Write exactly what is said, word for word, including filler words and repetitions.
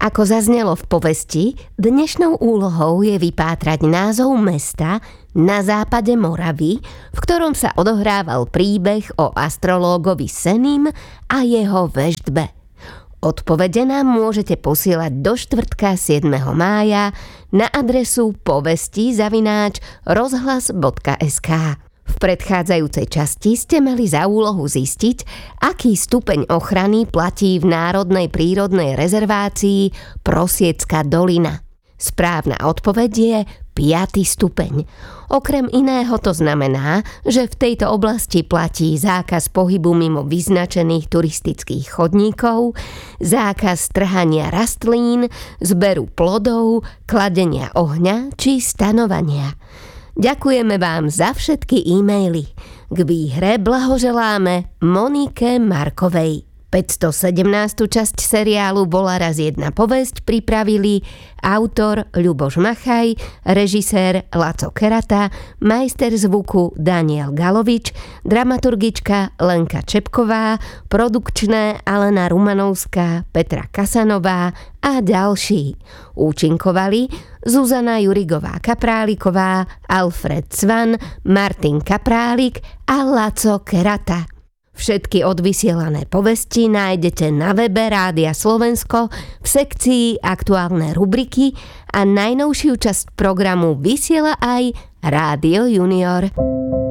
Ako zaznelo v povesti, dnešnou úlohou je vypátrať názov mesta na západe Moravy, v ktorom sa odohrával príbeh o astrológovi Senim a jeho veštbe. Odpovede nám môžete posielať do štvrtka siedmeho mája na adresu povesti zavináč rozhlas bodka es ká. V predchádzajúcej časti ste mali za úlohu zistiť, aký stupeň ochrany platí v Národnej prírodnej rezervácii Prosiecka dolina. Správna odpoveď je piaty stupeň. Okrem iného to znamená, že v tejto oblasti platí zákaz pohybu mimo vyznačených turistických chodníkov, zákaz trhania rastlín, zberu plodov, kladenia ohňa či stanovania. Ďakujeme vám za všetky e-maily. K výhre blahoželáme Monike Markovej. päťstosedemnástu časť seriálu Bola raz jedna povesť pripravili autor Ľuboš Machaj, režisér Laco Kerata, majster zvuku Daniel Galovič, dramaturgička Lenka Čepková, produkčné Alena Rumanovská, Petra Kasanová a ďalší. Účinkovali Zuzana Jurigová-Kapráliková, Alfred Cvan, Martin Kaprálik a Laco Kerata. Všetky odvysielané povesti nájdete na webe Rádia Slovensko v sekcii Aktuálne rubriky a najnovšiu časť programu vysiela aj Rádio Junior.